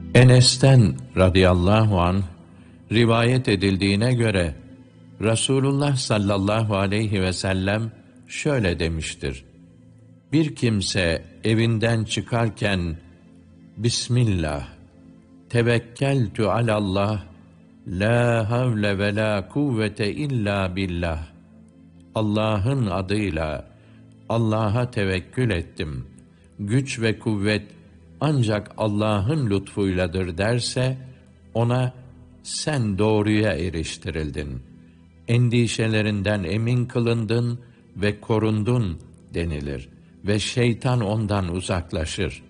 Enes'ten radıyallahu anh rivayet edildiğine göre Resulullah sallallahu aleyhi ve sellem şöyle demiştir: Bir kimse evinden çıkarken Bismillah, tevekkeltü alallah, la havle ve la kuvvete illa billah, Allah'ın adıyla Allah'a tevekkül ettim, güç ve kuvvet ancak Allah'ın lütfuyladır derse, ona sen doğruya eriştirildin, endişelerinden emin kılındın ve korundun denilir ve şeytan ondan uzaklaşır.